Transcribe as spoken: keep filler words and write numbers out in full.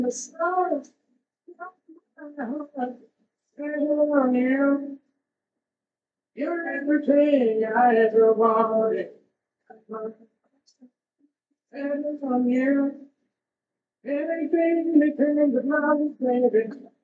The stars on you. You're everything I ever wanted. And it's on you. Anything that comes to mind, baby.